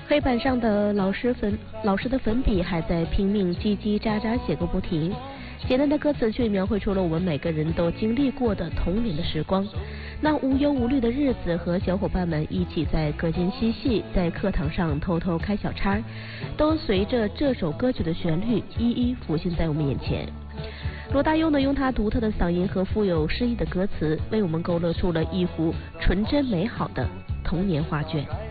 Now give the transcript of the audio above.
黑板上的老师的粉笔还在拼命叽叽喳喳写个不停，简单的歌词却描绘出了我们每个人都经历过的童年的时光。那无忧无虑的日子，和小伙伴们一起在课间嬉戏，在课堂上偷偷开小差，都随着这首歌曲的旋律一一浮现在我们眼前。罗大佑呢，用他独特的嗓音和富有诗意的歌词，为我们勾勒出了一幅纯真美好的童年画卷。